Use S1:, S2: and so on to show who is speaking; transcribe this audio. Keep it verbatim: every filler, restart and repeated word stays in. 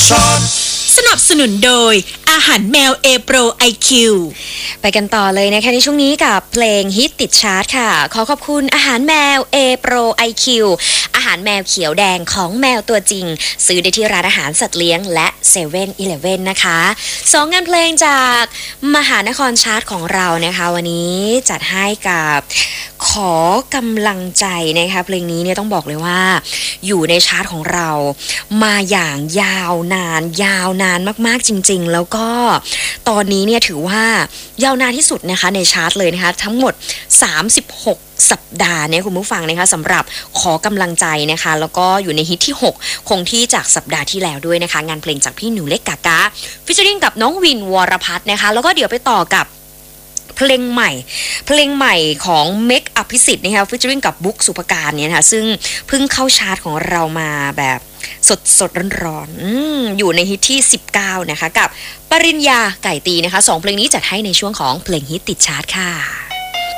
S1: ช็อต
S2: สนับสนุนโดยอาหารแมว A Pro ไอ คิว
S3: ไปกันต่อเลยนะคะในช่วงนี้กับเพลงฮิตติดชาร์ตค่ะขอขอบคุณอาหารแมว A Pro ไอ คิว อาหารแมวเขียวแดงของแมวตัวจริงซื้อได้ที่ร้านอาหารสัตว์เลี้ยงและเซเว่นอีเลฟเว่นนะคะสองงานเพลงจากมหานครชาร์ตของเรานะคะวันนี้จัดให้กับขอกำลังใจนะคะเพลงนี้เนี่ยต้องบอกเลยว่าอยู่ในชาร์ตของเรามาอย่างยาวนานยาวนานมากๆจริงๆแล้วก็ตอนนี้เนี่ยถือว่ายาวนานที่สุดนะคะในชาร์ตเลยนะคะทั้งหมดสามสิบหกสัปดาห์เนี่ยคุณผู้ฟังนะคะสำหรับขอกำลังใจนะคะแล้วก็อยู่ในฮิตที่หกคงที่จากสัปดาห์ที่แล้วด้วยนะคะงานเพลงจากพี่หนูเล็กกากาฟิชเชอริงกับน้องวินวรพัฒน์นะคะแล้วก็เดี๋ยวไปต่อกับเพลงใหม่เพลงใหม่ของเมคอภิสิทธิ์นะคะฟิชเชอริงกับบุ๊กสุภการเนี่ยนะคะซึ่งเพิ่งเข้าชาร์ตของเรามาแบบสดสดร้อนๆ อ, อยู่ในฮิตที่สิบเก้านะคะกับปริญญาไก่ตีนะคะสองเพลงนี้จัดให้ในช่วงของเพลงฮิตติดชาร์ตค่ะ